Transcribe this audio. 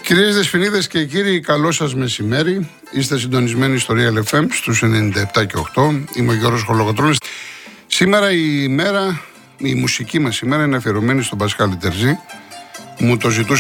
Κυρίες Δεσποινίδες και κύριοι, καλό σας μεσημέρι. Είστε συντονισμένοι στο Real FM στους 97 και 8. Είμαι ο Γιώργος Χολογοτρώνης. Σήμερα η μουσική μας ημέρα είναι αφιερωμένη στον Πασχάλη Τερζή. Μου το ζητούσε